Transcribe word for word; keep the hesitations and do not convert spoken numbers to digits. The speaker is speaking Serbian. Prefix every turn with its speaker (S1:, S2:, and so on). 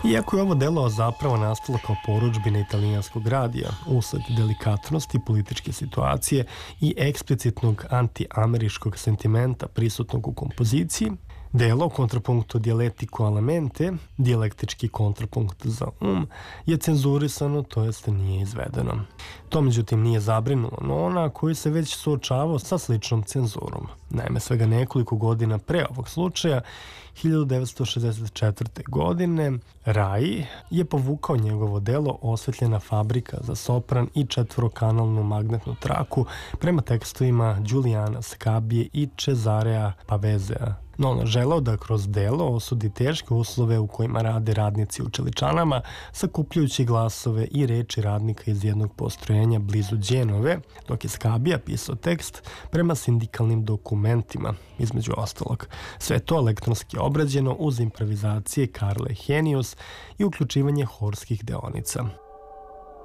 S1: Iako je ovo delo zapravo nastalo kao porudžbina italijanskog radija, usled delikatnosti političke situacije i eksplicitnog antiameriškog sentimenta prisutnog u kompoziciji, delo kontrapunkto dijalektico alla mente, dijalektički kontrapunkt za um, je cenzurisano, to jest nije izvedeno. To međutim nije zabrinulo Nona, koji se već suočavao sa sličnom cenzurom. Naime, svega nekoliko godina pre ovog slučaja, hiljadu devetsto šezdeset četvrte. godine, Rai je povukao njegovo delo Osvetljena fabrika za sopran i četvorokanalnu magnetnu traku prema tekstovima Giuliana Scabije i Cesarea Pavezea. No, on želeo da kroz delo osudi teške uslove u kojima rade radnici u čeličanama, sakupljujući glasove i reči radnika iz jednog postrojenja blizu Đenove, dok je Scabija pisao tekst prema sindikalnim dokumentima, između ostalog. Sve to elektronski obrađeno uz improvizacije Karle Henius i uključivanje horskih deonica.